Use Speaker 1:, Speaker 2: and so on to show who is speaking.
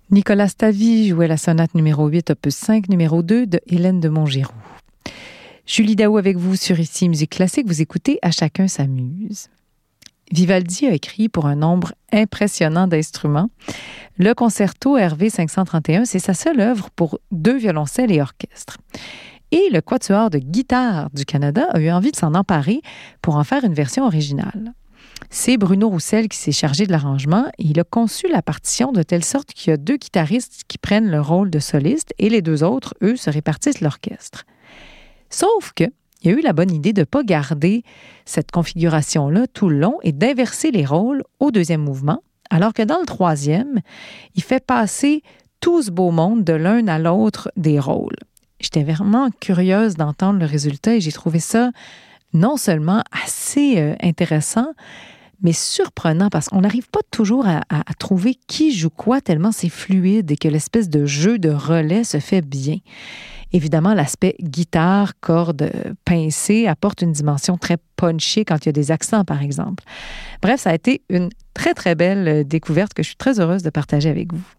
Speaker 1: Nicolas Stavy jouait la sonate numéro 8, opus 5, numéro 2 de Hélène de Montgiroux. Julie Daou avec vous sur Ici Musique Classique. Vous écoutez À chacun s'amuse. Vivaldi a écrit pour un nombre impressionnant d'instruments. Le concerto RV 531, c'est sa seule œuvre pour 2 violoncelles et orchestre. Et le Quatuor de guitare du Canada a eu envie de s'en emparer pour en faire une version originale. C'est Bruno Roussel qui s'est chargé de l'arrangement et il a conçu la partition de telle sorte qu'il y a 2 guitaristes qui prennent le rôle de soliste et les 2 autres, eux, se répartissent l'orchestre. Sauf que il y a eu la bonne idée de ne pas garder cette configuration-là tout le long et d'inverser les rôles au 2e mouvement, alors que dans le 3e, il fait passer tout ce beau monde de l'un à l'autre des rôles. J'étais vraiment curieuse d'entendre le résultat et j'ai trouvé ça non seulement assez intéressant, mais surprenant parce qu'on n'arrive pas toujours à trouver qui joue quoi tellement c'est fluide et que l'espèce de jeu de relais se fait bien. Évidemment, l'aspect guitare, cordes pincées apporte une dimension très punchée quand il y a des accents, par exemple. Bref, ça a été une très, très belle découverte que je suis très heureuse de partager avec vous.